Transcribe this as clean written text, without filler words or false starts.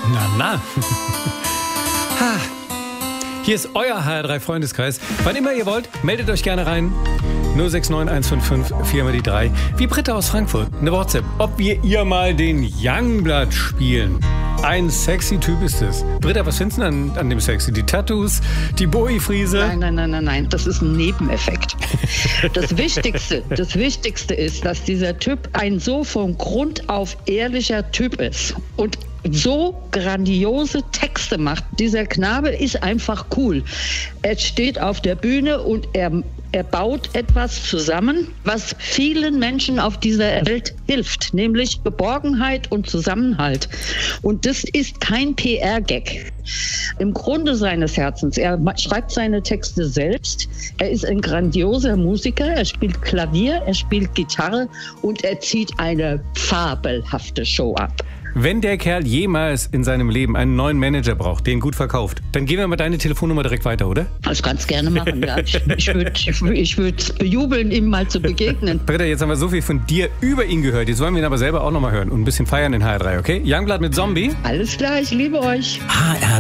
Na. Ha. Hier ist euer HR3 Freundeskreis. Wann immer ihr wollt, meldet euch gerne rein. 069 155 4x3. Wie Britta aus Frankfurt. Eine WhatsApp. Ob wir ihr mal den Youngblood spielen. Ein sexy Typ ist es. Britta, was findest du an dem Sexy? Die Tattoos, die Bowie-Friese? Nein. Das ist ein Nebeneffekt. Das Wichtigste ist, dass dieser Typ ein so von Grund auf ehrlicher Typ ist und so grandiose Texte macht. Dieser Knabe ist einfach cool. Er steht auf der Bühne und er baut etwas zusammen, was vielen Menschen auf dieser Welt hilft, nämlich Geborgenheit und Zusammenhalt. Und das ist kein PR-Gag. Im Grunde seines Herzens, er schreibt seine Texte selbst, er ist ein grandioser Musiker, er spielt Klavier, er spielt Gitarre und er zieht eine fabelhafte Show ab. Wenn der Kerl jemals in seinem Leben einen neuen Manager braucht, den gut verkauft, dann gehen wir mal deine Telefonnummer direkt weiter, oder? Das kannst du gerne machen, ja. Ich würde es bejubeln, ihm mal zu begegnen. Britta, jetzt haben wir so viel von dir über ihn gehört. Jetzt wollen wir ihn aber selber auch nochmal hören und ein bisschen feiern in HR3, okay? Youngblood mit Zombie. Alles klar, ich liebe euch. HR3.